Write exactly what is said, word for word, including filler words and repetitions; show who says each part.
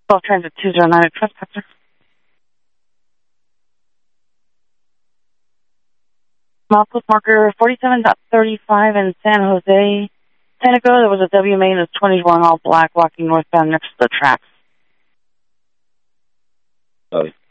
Speaker 1: twelve Transit two zero nine, a trespasser. Milepost marker forty-seven thirty-five in San Jose. Tenneco, there was a W main that's twenty-one all black walking northbound next to the tracks.
Speaker 2: Oh.